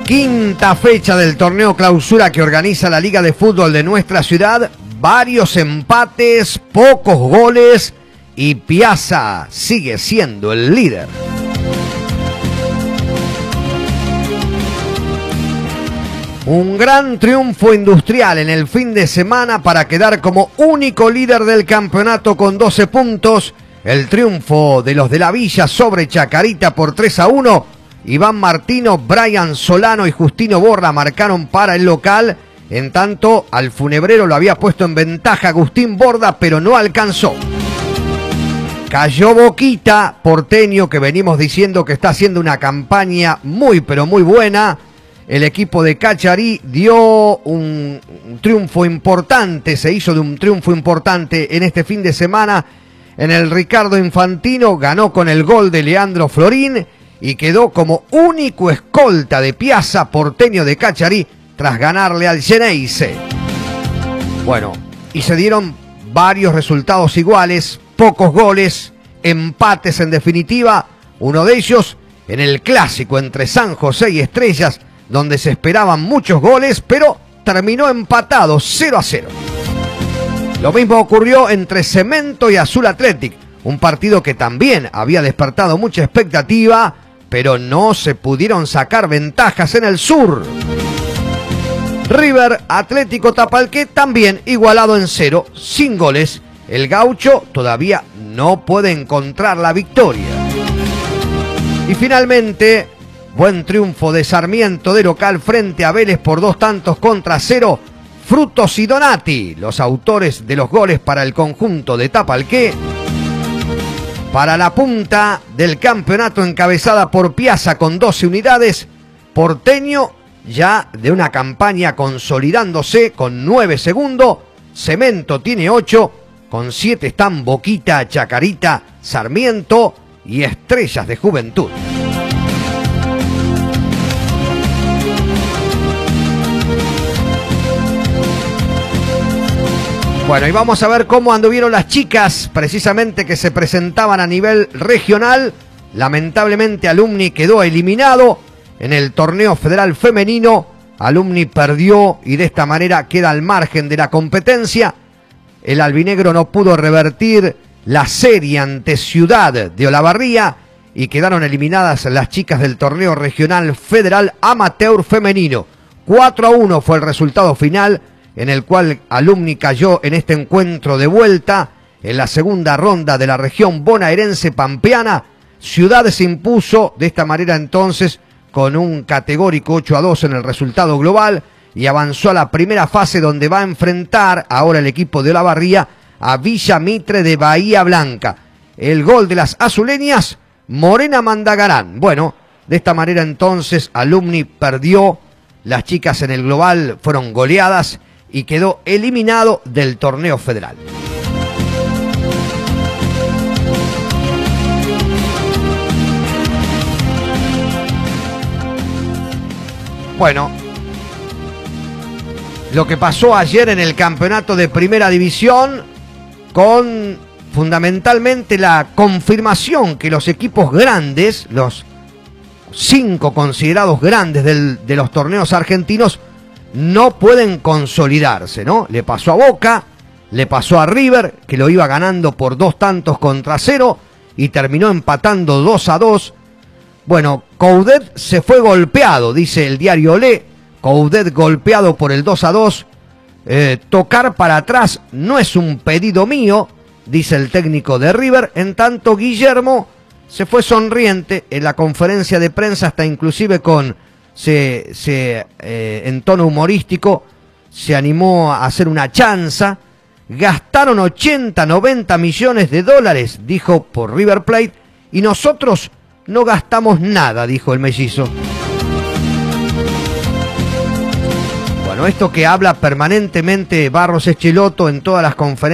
Quinta fecha del torneo clausura que organiza la Liga de Fútbol de nuestra ciudad. Varios empates, pocos goles y Piazza sigue siendo el líder. Un gran triunfo Industrial en el fin de semana para quedar como único líder del campeonato con 12 puntos. El triunfo de los de la Villa sobre Chacarita por 3-1. Iván Martino, Brian Solano y Justino Borra marcaron para el local. En tanto, al Funebrero lo había puesto en ventaja Agustín Borda, pero no alcanzó. Cayó Boquita, Porteño, que venimos diciendo que está haciendo una campaña muy, pero muy buena. El equipo de Cacharí dio un triunfo importante, se hizo de un triunfo importante en este fin de semana. En el Ricardo Infantino ganó con el gol de Leandro Florín y quedó como único escolta de Piazza, Porteño de Cacharí, tras ganarle al Geneise. Bueno, y se dieron varios resultados iguales, pocos goles, empates en definitiva. Uno de ellos en el clásico entre San José y Estrellas, donde se esperaban muchos goles, pero terminó empatado 0-0. Lo mismo ocurrió entre Cemento y Azul Athletic, un partido que también había despertado mucha expectativa, pero no se pudieron sacar ventajas en el sur. River Atlético Tapalqué también igualado en 0, sin goles. El gaucho todavía no puede encontrar la victoria. Y finalmente, buen triunfo de Sarmiento de local frente a Vélez por 2-0. Frutos y Donati, los autores de los goles para el conjunto de Tapalqué. Para la punta del campeonato encabezada por Piazza con 12 unidades, Porteño ya de una campaña consolidándose con 9 segundos, Cemento tiene 8, con 7 están Boquita, Chacarita, Sarmiento y Estrellas de Juventud. Bueno, y vamos a ver cómo anduvieron las chicas, precisamente que se presentaban a nivel regional. Lamentablemente Alumni quedó eliminado en el torneo federal femenino. Alumni perdió y de esta manera queda al margen de la competencia. El albinegro no pudo revertir la serie ante Ciudad de Olavarría y quedaron eliminadas las chicas del torneo regional federal amateur femenino. 4-1 fue el resultado final, en el cual Alumni cayó en este encuentro de vuelta en la segunda ronda de la región bonaerense pampeana. Ciudad se impuso de esta manera entonces con un categórico 8-2 en el resultado global y avanzó a la primera fase, donde va a enfrentar ahora el equipo de Olavarría a Villa Mitre de Bahía Blanca. El gol de las azuleñas, Morena Mandagarán. Bueno, de esta manera entonces Alumni perdió, las chicas en el global fueron goleadas y quedó eliminado del torneo federal. Bueno, lo que pasó ayer en el campeonato de primera división, con fundamentalmente la confirmación que los equipos grandes, los 5 considerados grandes de los torneos argentinos, no pueden consolidarse, ¿no? Le pasó a Boca, le pasó a River, que lo iba ganando por 2-0 y terminó empatando 2-2. Bueno, Coudet se fue golpeado, dice el diario Olé. Coudet golpeado por el 2-2. Tocar para atrás no es un pedido mío, dice el técnico de River. En tanto, Guillermo se fue sonriente en la conferencia de prensa, hasta inclusive con en tono humorístico, se animó a hacer una chanza. Gastaron 80-90 millones de dólares, dijo, por River Plate, y nosotros no gastamos nada, dijo el mellizo. Bueno, esto que habla permanentemente Barros Echeloto en todas las conferencias